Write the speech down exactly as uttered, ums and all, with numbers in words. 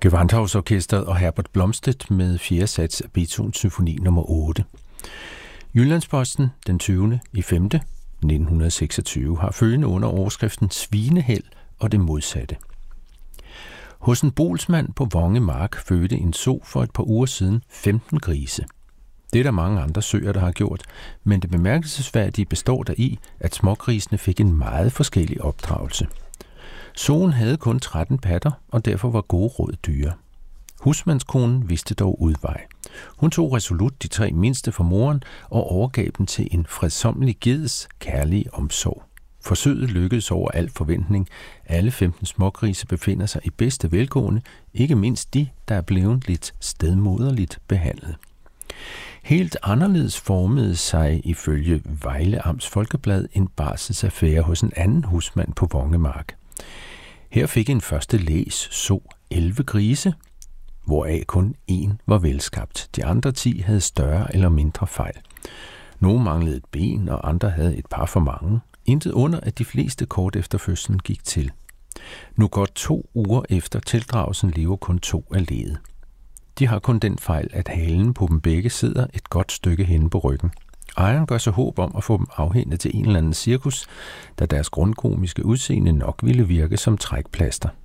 Gewandhausorkestret og Herbert Blomstedt med fjerde sats af Beethovens symfoni nummer otte. Jyllandsposten den tyvende i femte nitten seksogtyve har følgende under overskriften Svineheld og det modsatte. Hos en bolsmand på Vonge Mark fødte en so for et par uger siden femten grise. Det er der mange andre søer, der har gjort, men det bemærkelsesværdige består der i, at smågrisene fik en meget forskellig opdragelse. Soen havde kun tretten patter, og derfor var gode råd dyre. Husmandskonen vidste dog udvej. Hun tog resolut de tre mindste fra moren og overgav dem til en fredsommelig geds kærlige omsorg. Forsøget lykkedes over al forventning. Alle femten smågrise befinder sig i bedste velgående, ikke mindst de, der er blevet lidt stedmoderligt behandlet. Helt anderledes formede sig ifølge Vejle Amts Folkeblad en barselsaffære hos en anden husmand på Vongemark. Her fik en første læs så elleve grise, hvoraf kun én var velskabt. De andre ti havde større eller mindre fejl. Nogle manglede et ben, og andre havde et par for mange. Intet under, at de fleste kort efter fødslen gik til. Nu godt to uger efter tildragelsen lever kun to af ledet. De har kun den fejl, at halen på dem begge sidder et godt stykke henne på ryggen. Ejeren gør sig håb om at få dem afhændet til en eller anden cirkus, da deres grundkomiske udseende nok ville virke som trækplaster.